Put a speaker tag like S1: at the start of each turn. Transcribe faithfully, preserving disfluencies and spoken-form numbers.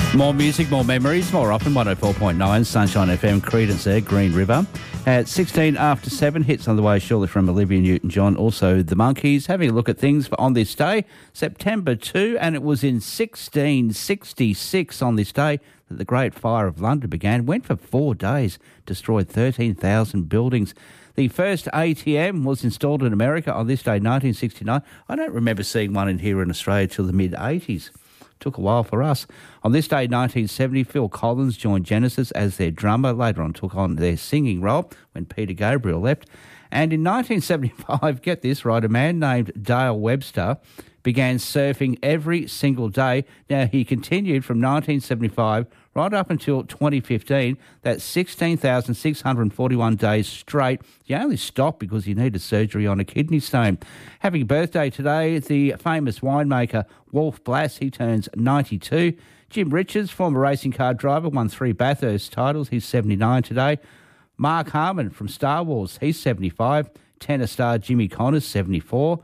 S1: More music, more memories, more often. one oh four point nine, Sunshine F M, Credence there, Green River. At sixteen after seven, hits on the way shortly from Olivia Newton-John. Also, the Monkees. Having a look at things for on this day, September second, and it was in sixteen sixty-six on this day that the Great Fire of London began. Went for four days, destroyed thirteen thousand buildings. The first A T M was installed in America on this day, nineteen sixty-nine. I don't remember seeing one in here in Australia till the mid-eighties. Took a while for us. On this day, nineteen seventy, Phil Collins joined Genesis as their drummer. Later on took on their singing role when Peter Gabriel left. And in nineteen seventy-five, get this right, a man named Dale Webster began surfing every single day. Now, he continued from nineteen seventy-five right up until twenty fifteen. That's sixteen thousand six hundred forty-one days straight. He only stopped because he needed surgery on a kidney stone. Having a birthday today, the famous winemaker Wolf Blass, he turns ninety-two. Jim Richards, former racing car driver, won three Bathurst titles. He's seventy-nine today. Mark Harmon from Star Wars, he's seventy-five. Tennis star Jimmy Connors, seventy-four.